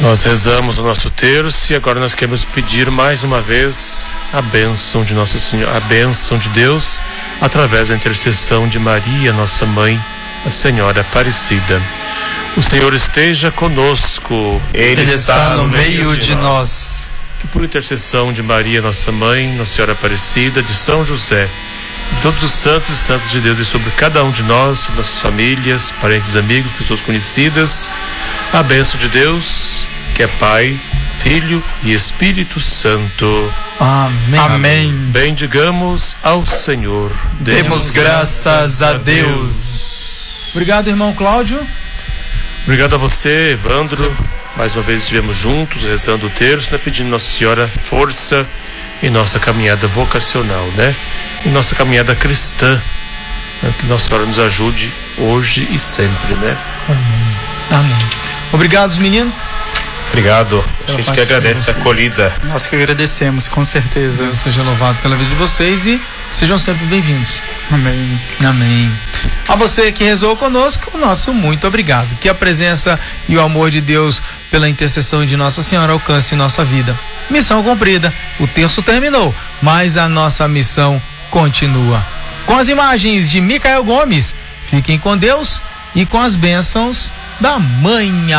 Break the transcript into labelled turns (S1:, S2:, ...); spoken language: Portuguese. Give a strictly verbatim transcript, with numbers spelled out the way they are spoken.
S1: Nós rezamos o nosso terço e agora nós queremos pedir mais uma vez a bênção de Nossa Senhora, a bênção de Deus através da intercessão de Maria, nossa mãe, a Senhora Aparecida. O Senhor esteja conosco.
S2: Ele, Ele está no meio, meio de, de nós.
S1: nós. Que por intercessão de Maria, nossa mãe, Nossa Senhora Aparecida, de São José, de todos os santos e santas de Deus e sobre cada um de nós, sobre nossas famílias, parentes, amigos, pessoas conhecidas, a bênção de Deus, que é Pai, Filho e Espírito Santo.
S2: Amém. Amém.
S1: Bendigamos ao Senhor.
S2: Demos, Demos graças a Deus.
S3: Obrigado, irmão Cláudio.
S1: Obrigado a você, Evandro. Mais uma vez estivemos juntos rezando o terço, né, pedindo Nossa Senhora força em nossa caminhada vocacional, né? Em nossa caminhada cristã, né? Que Nossa Senhora nos ajude hoje e sempre, né?
S3: Amém. Amém. Obrigado, meninos.
S1: Obrigado. A gente que agradece a acolhida.
S2: Nós que agradecemos, com certeza.
S3: Deus seja louvado pela vida de vocês e sejam sempre bem-vindos.
S2: Amém.
S3: Amém. A você que rezou conosco, o nosso muito obrigado. Que a presença e o amor de Deus pela intercessão de Nossa Senhora alcance nossa vida. Missão cumprida. O terço terminou, mas a nossa missão continua. Com as imagens de Micael Gomes, fiquem com Deus e com as bênçãos da Mãe